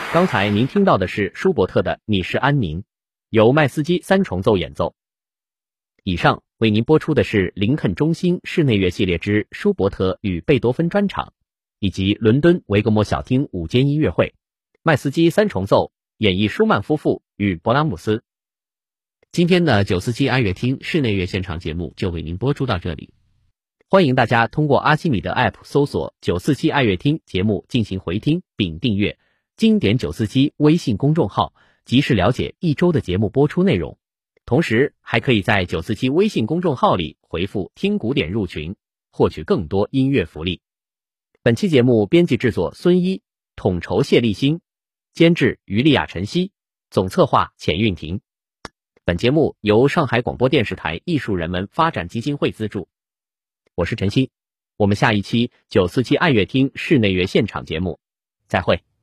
刚才您听到的是舒伯特的《你是安宁》，由麦斯基三重奏演奏。以上为您播出的是林肯中心室内乐系列之舒伯特与贝多芬专场，以及伦敦维格莫小厅午间音乐会，麦斯基三重奏演绎舒曼夫妇与勃拉姆斯。今天的947爱乐厅室内乐现场节目就为您播出到这里，欢迎大家通过阿基米德 App 搜索947爱乐厅节目进行回听并订阅经典947微信公众号，及时了解一周的节目播出内容。同时还可以在947微信公众号里回复听古典入群，获取更多音乐福利。本期节目编辑制作孙一，统筹谢立新，监制于丽亚晨曦，总策划钱运婷。本节目由上海广播电视台艺术人文发展基金会资助。我是晨曦，我们下一期947爱乐厅室内乐现场节目再会。